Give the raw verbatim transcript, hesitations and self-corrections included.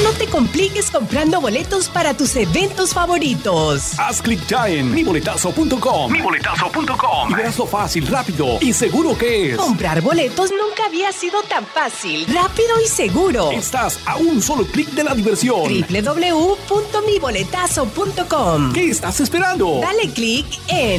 No te compliques comprando boletos para tus eventos favoritos. Haz clic ya en mi boletazo punto com. mi boletazo punto com. Y verás lo fácil, rápido y seguro que es. Comprar boletos nunca había sido tan fácil, rápido y seguro. Estás a un solo clic de la diversión. doble u doble u doble u punto mi boletazo punto com. ¿Qué estás esperando? Dale clic en